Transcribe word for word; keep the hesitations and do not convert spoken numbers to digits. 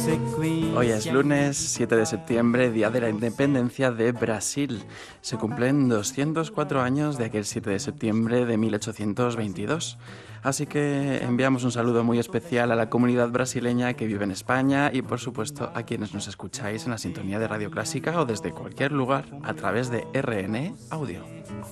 Hoy es lunes siete de septiembre, día de la independencia de Brasil. Se cumplen doscientos cuatro años de aquel siete de septiembre de mil ochocientos veintidós. Así que enviamos un saludo muy especial a la comunidad brasileña que vive en España y, por supuesto, a quienes nos escucháis en la sintonía de Radio Clásica o desde cualquier lugar a través de R N Audio.